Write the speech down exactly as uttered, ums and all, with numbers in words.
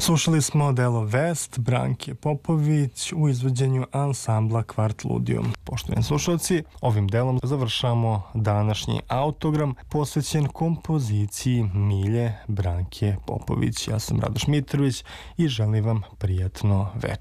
Slušali smo delo Vest Branke Popović u izvođenju ansambla Kvart Ludium. Poštovani slušalci, ovim delom završamo današnji autogram posvećen kompoziciji Milje Branke Popović. Ja sam Radoš Mitrović i želim vam prijatno večer.